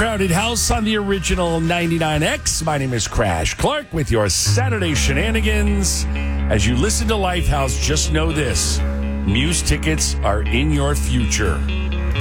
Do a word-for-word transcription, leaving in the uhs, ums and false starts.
Crowded House on the original ninety-nine X. My name is Crash Clark with your Saturday shenanigans. As you listen to Lifehouse, just know this. Muse tickets are in your future.